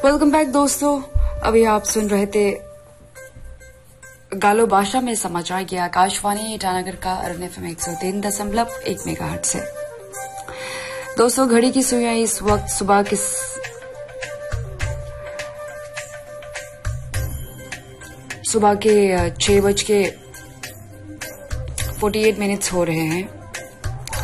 Welcome back दोस्तों। अभी आप सुन रहे थे गालो भाषा में समाचार की आकाशवाणी ईटानगर का अरुण FM 103.1 मेगाहर्ट्ज से। दोस्तों घड़ी की सुइयां इस वक्त सुबह के 6:48 हो रहे हैं।